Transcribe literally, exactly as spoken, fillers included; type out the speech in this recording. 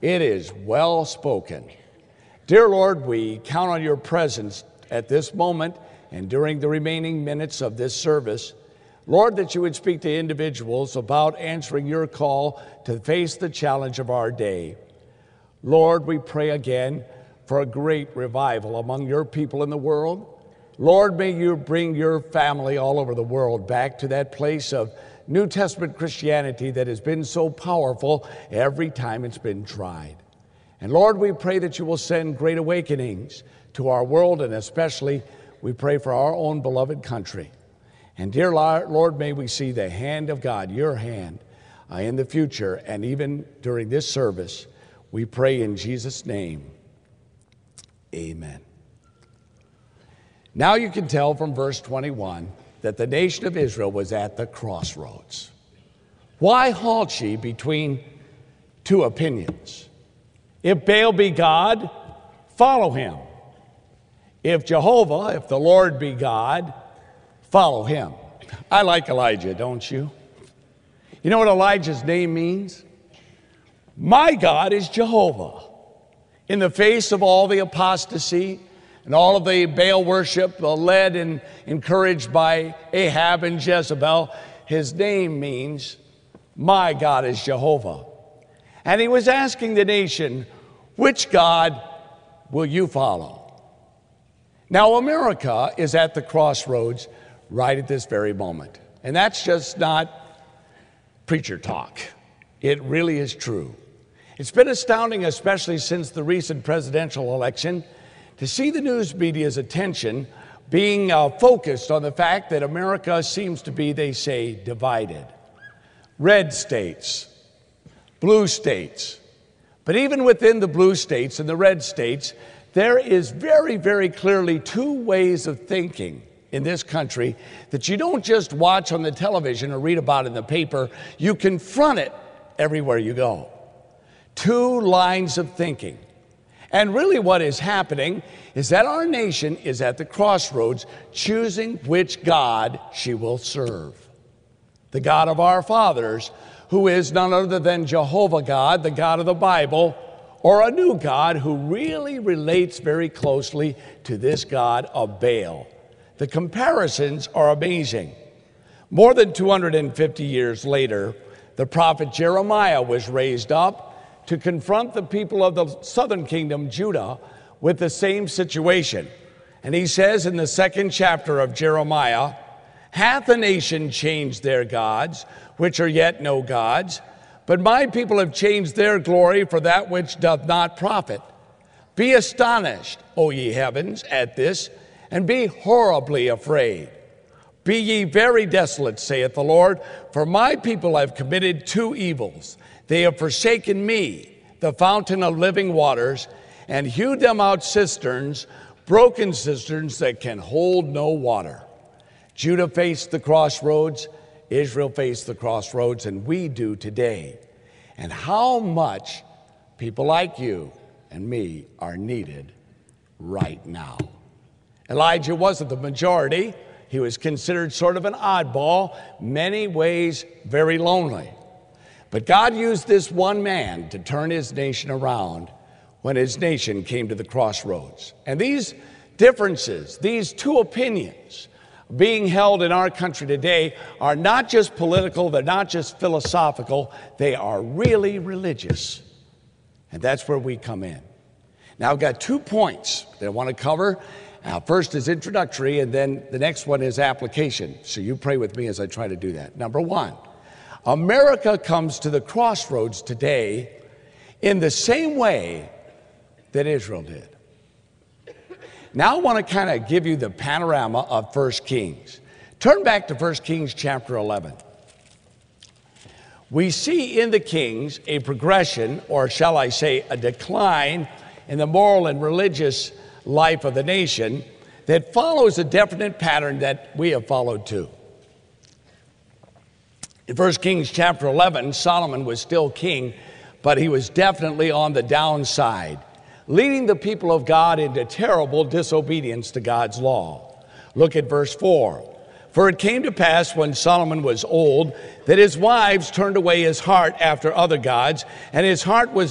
It is well spoken. Dear Lord, we count on your presence at this moment and during the remaining minutes of this service. Lord, that you would speak to individuals about answering your call to face the challenge of our day. Lord, we pray again for a great revival among your people in the world. Lord, may you bring your family all over the world back to that place of New Testament Christianity that has been so powerful every time it's been tried. And Lord, we pray that you will send great awakenings to our world, and especially we pray for our own beloved country. And dear Lord, may we see the hand of God, your hand, uh, in the future and even during this service. We pray in Jesus' name, amen. Now you can tell from verse twenty-one that the nation of Israel was at the crossroads. Why halt ye between two opinions? If Baal be God, follow him. If Jehovah, if the Lord be God, follow him. I like Elijah, don't you? You know what Elijah's name means? My God is Jehovah. In the face of all the apostasy and all of the Baal worship uh, led and encouraged by Ahab and Jezebel, his name means, my God is Jehovah. And he was asking the nation, which God will you follow? Now, America is at the crossroads right at this very moment. And that's just not preacher talk. It really is true. It's been astounding, especially since the recent presidential election, to see the news media's attention being uh, focused on the fact that America seems to be, they say, divided. Red states, blue states. But even within the blue states and the red states, there is very, very clearly two ways of thinking in this country that you don't just watch on the television or read about in the paper, you confront it everywhere you go. Two lines of thinking. And really what is happening is that our nation is at the crossroads choosing which God she will serve. The God of our fathers, who is none other than Jehovah God, the God of the Bible, or a new God who really relates very closely to this God of Baal. The comparisons are amazing. More than two hundred fifty years later, the prophet Jeremiah was raised up to confront the people of the southern kingdom, Judah, with the same situation. And he says in the second chapter of Jeremiah, hath a nation changed their gods, which are yet no gods? But my people have changed their glory for that which doth not profit. Be astonished, O ye heavens, at this, and be horribly afraid. Be ye very desolate, saith the Lord, for my people have committed two evils. They have forsaken me, the fountain of living waters, and hewed them out cisterns, broken cisterns that can hold no water. Judah faced the crossroads, Israel faced the crossroads, and we do today. And how much people like you and me are needed right now. Elijah wasn't the majority. He was considered sort of an oddball, many ways very lonely. But God used this one man to turn his nation around when his nation came to the crossroads. And these differences, these two opinions being held in our country today are not just political, they're not just philosophical, they are really religious. And that's where we come in. Now I've got two points that I want to cover. Uh, first is introductory, and then the next one is application. So you pray with me as I try to do that. Number one, America comes to the crossroads today in the same way that Israel did. Now I want to kind of give you the panorama of First Kings. Turn back to First Kings chapter eleven. We see in the Kings a progression, or shall I say a decline, in the moral and religious life of the nation that follows a definite pattern that we have followed too. In First Kings chapter eleven, Solomon was still king, but he was definitely on the downside, leading the people of God into terrible disobedience to God's law. Look at verse four. For it came to pass when Solomon was old that his wives turned away his heart after other gods, and his heart was